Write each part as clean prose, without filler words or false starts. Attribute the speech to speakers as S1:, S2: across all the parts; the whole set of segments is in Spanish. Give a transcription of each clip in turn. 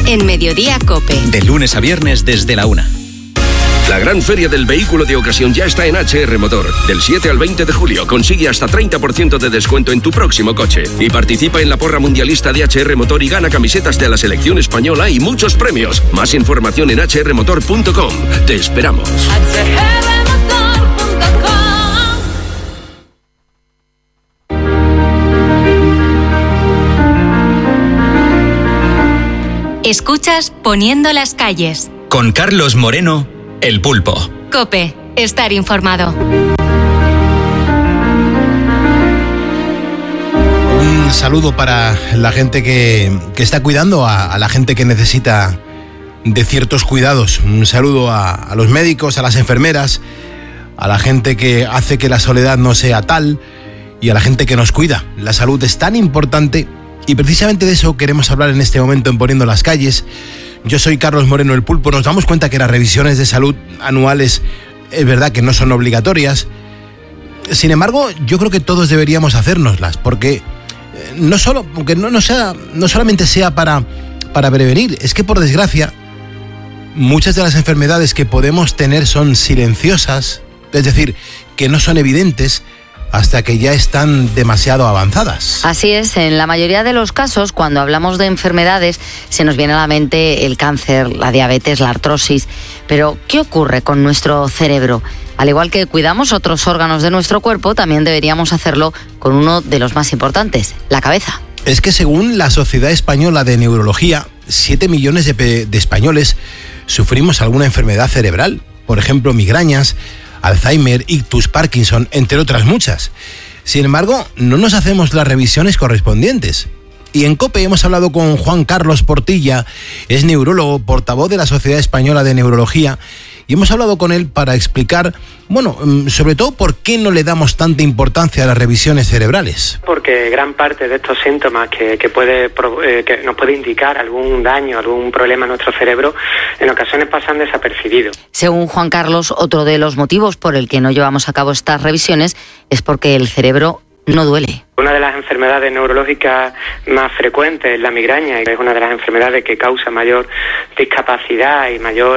S1: En Mediodía COPE.
S2: De lunes a viernes desde la 1.
S3: La gran feria del vehículo de ocasión ya está en HR Motor. Del 7 al 20 de julio consigue hasta 30% de descuento en tu próximo coche. Y participa en la porra mundialista de HR Motor y gana camisetas de la selección española y muchos premios. Más información en hrmotor.com. Te esperamos.
S1: Escuchas Poniendo las calles.
S2: Con Carlos Moreno, El Pulpo.
S1: COPE, estar informado.
S4: Un saludo para la gente que está cuidando a la gente que necesita de ciertos cuidados. Un saludo a los médicos, a las enfermeras, a la gente que hace que la soledad no sea tal y a la gente que nos cuida. La salud es tan importante y precisamente de eso queremos hablar en este momento en Poniendo las calles. Yo soy Carlos Moreno, El Pulpo. Nos damos cuenta que las revisiones de salud anuales es verdad que no son obligatorias. Sin embargo, yo creo que todos deberíamos hacérnoslas, porque no solamente sea para prevenir, es que por desgracia muchas de las enfermedades que podemos tener son silenciosas, es decir, que no son evidentes hasta que ya están demasiado avanzadas.
S5: Así es, en la mayoría de los casos, cuando hablamos de enfermedades, se nos viene a la mente el cáncer, la diabetes, la artrosis. Pero, ¿qué ocurre con nuestro cerebro? Al igual que cuidamos otros órganos de nuestro cuerpo, también deberíamos hacerlo con uno de los más importantes, la cabeza.
S4: Es que según la Sociedad Española de Neurología, 7 millones de españoles sufrimos alguna enfermedad cerebral. Por ejemplo, migrañas, Alzheimer, ictus, Parkinson, entre otras muchas. Sin embargo, no nos hacemos las revisiones correspondientes. Y en COPE hemos hablado con Juan Carlos Portilla, es neurólogo, portavoz de la Sociedad Española de Neurología, y hemos hablado con él para explicar, sobre todo por qué no le damos tanta importancia a las revisiones cerebrales.
S6: Porque gran parte de estos síntomas que nos puede indicar algún daño, algún problema en nuestro cerebro, en ocasiones pasan desapercibidos.
S5: Según Juan Carlos, otro de los motivos por el que no llevamos a cabo estas revisiones es porque el cerebro no duele.
S6: Una de las enfermedades neurológicas más frecuentes es la migraña, y es una de las enfermedades que causa mayor discapacidad y mayor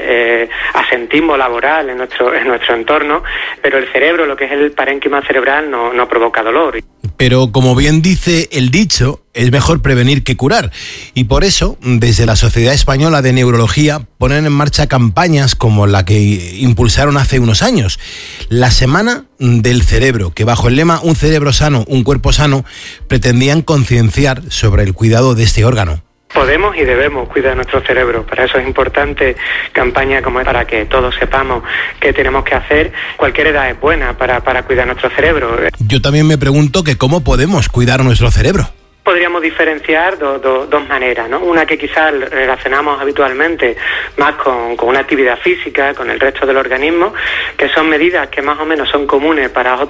S6: asentismo laboral en nuestro entorno, pero el cerebro, lo que es el parénquima cerebral, no provoca dolor.
S4: Pero como bien dice el dicho, es mejor prevenir que curar. Y por eso, desde la Sociedad Española de Neurología, ponen en marcha campañas como la que impulsaron hace unos años. La Semana del Cerebro, que bajo el lema Un cerebro sano, un cuerpo sano, pretendían concienciar sobre el cuidado de este órgano.
S6: Podemos y debemos cuidar nuestro cerebro. Para eso es importante campaña como esta, para que todos sepamos qué tenemos que hacer. Cualquier edad es buena para cuidar nuestro cerebro.
S4: Yo también me pregunto que cómo podemos cuidar nuestro cerebro.
S6: Podríamos diferenciar dos maneras, ¿no? Una que quizás relacionamos habitualmente más con una actividad física, con el resto del organismo, que son medidas que más o menos son comunes para